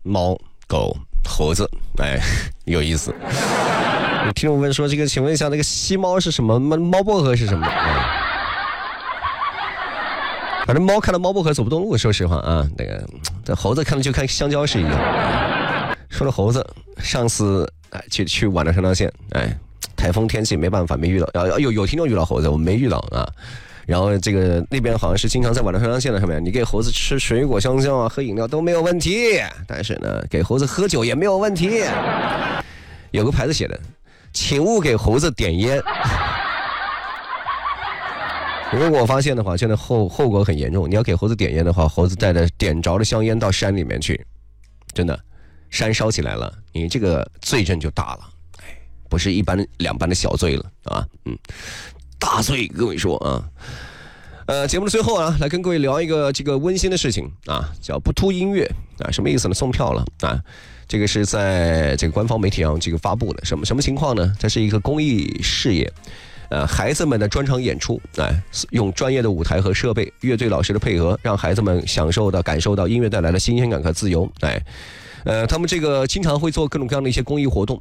猫、狗、猴子，哎，有意思。听众问说，这个请问一下，那个吸猫是什么？猫薄荷是什么？反正猫看到猫薄荷走不动路，说实话啊，那个这猴子看了就看香蕉是一样。说了猴子，上次去晚上上线，台风天气没办法没遇到，有听众遇到猴子，我没遇到啊。然后这个那边好像是经常在晚上上线的上面，你给猴子吃水果香蕉啊，喝饮料都没有问题，但是呢，给猴子喝酒也没有问题。有个牌子写的，请勿给猴子点烟。如果我发现的话，现在后果很严重。你要给猴子点烟的话，猴子带着点着的香烟到山里面去，真的，山烧起来了，你这个罪证就大了，不是一般两般的小罪了啊，大罪，各位说啊。节目的最后啊，来跟各位聊一个这个温馨的事情啊，叫不突音乐啊，什么意思呢？送票了啊，这个是在这个官方媒体上这个发布的，什么情况呢？这是一个公益事业。孩子们的专场演出，用专业的舞台和设备，乐队老师的配合，让孩子们感受到音乐带来的新鲜感和自由。他们这个经常会做各种各样的一些公益活动